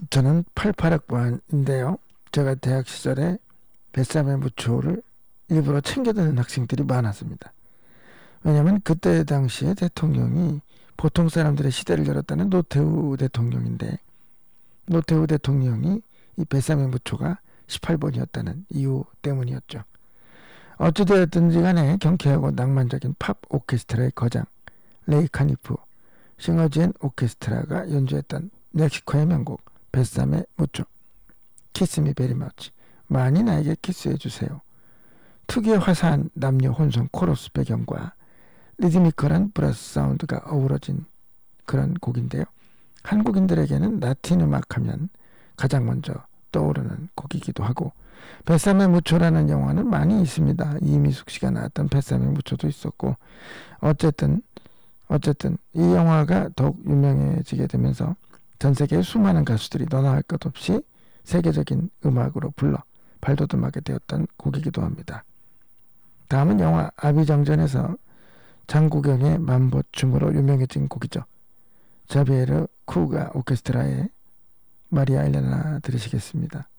저는 88학번인데요. 제가 대학 시절에 뱃삼의 무초를 일부러 챙겨 듣는 학생들이 많았습니다. 왜냐하면 그때 당시에 대통령이 보통 사람들의 시대를 열었다는 노태우 대통령인데, 노태우 대통령이 이 뱃삼의 무초가 18번이었다는 이유 때문이었죠. 어찌되었든지 간에 경쾌하고 낭만적인 팝 오케스트라의 거장 레이 카니프 싱어즈 앤 오케스트라가 연주했던 멕시코의 명곡 뱃삼의 무초, 키스 미 베리 머치, 많이 나에게 키스해주세요. 특유의 화사한 남녀 혼성 코러스 배경과 리드미컬한 브라스 사운드가 어우러진 그런 곡인데요. 한국인들에게는 라틴 음악 하면 가장 먼저 떠오르는 곡이기도 하고, 뱃삼의 무초라는 영화는 많이 있습니다. 이미숙 씨가 나왔던 뱃삼의 무초도 있었고, 어쨌든 이 영화가 더욱 유명해지게 되면서 전 세계의 수많은 가수들이 너나 할 것 없이 세계적인 음악으로 불러 발돋움하게 되었던 곡이기도 합니다. 다음은 영화 아비정전에서 장국영의 만보춤으로 유명해진 곡이죠. 자비에르 쿠가 오케스트라의 마리아 엘레나 들으시겠습니다.